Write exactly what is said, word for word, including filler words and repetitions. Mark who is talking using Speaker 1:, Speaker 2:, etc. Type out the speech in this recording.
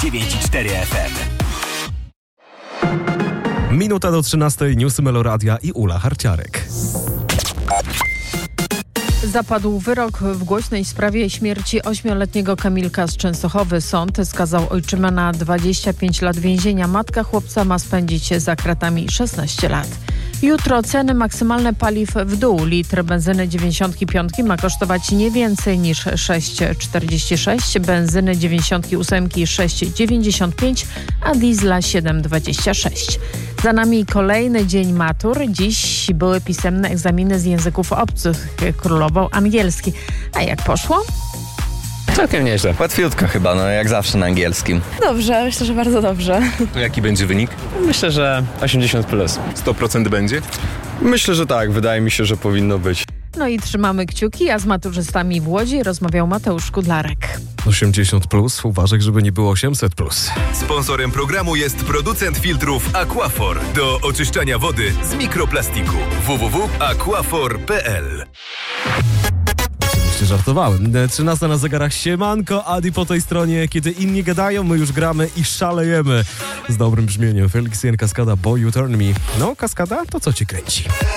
Speaker 1: dziewięć i cztery F M.
Speaker 2: Minuta do trzynastej, newsy Meloradia i Ula Harciarek.
Speaker 3: Zapadł wyrok w głośnej sprawie śmierci ośmioletniego Kamilka z Częstochowy. Sąd skazał ojczyma na dwadzieścia pięć lat więzienia. Matka chłopca ma spędzić za kratami szesnaście lat. Jutro ceny maksymalne paliw w dół. Litr benzyny dziewięćdziesiąt pięć ma kosztować nie więcej niż sześć czterdzieści sześć, benzyny dziewięćdziesiąt osiem sześć dziewięćdziesiąt pięć, a diesla siedem dwadzieścia sześć. Za nami kolejny dzień matur. Dziś były pisemne egzaminy z języków obcych. Królował angielski. A jak poszło?
Speaker 4: Całkiem nieźle.
Speaker 5: Łatwiutko chyba, no jak zawsze na angielskim.
Speaker 6: Dobrze, myślę, że bardzo dobrze.
Speaker 7: Jaki będzie wynik?
Speaker 4: Myślę, że osiemdziesiąt plus.
Speaker 7: sto procent będzie?
Speaker 8: Myślę, że tak. Wydaje mi się, że powinno być.
Speaker 3: No i trzymamy kciuki, a z maturzystami w Łodzi rozmawiał Mateusz Kudlarek.
Speaker 2: osiemdziesiąt plus, uważaj, żeby nie było osiemset plus.
Speaker 9: Sponsorem programu jest producent filtrów Aquafor do oczyszczania wody z mikroplastiku. w w w kropka aquafor kropka p l.
Speaker 2: Oczywiście żartowałem. trzynasta na zegarach. Siemanko, Adi po tej stronie. Kiedy inni gadają, my już gramy i szalejemy. Z dobrym brzmieniem. Felix Jan Kaskada, Boy You Turn Me. No, Kaskada, to co ci kręci?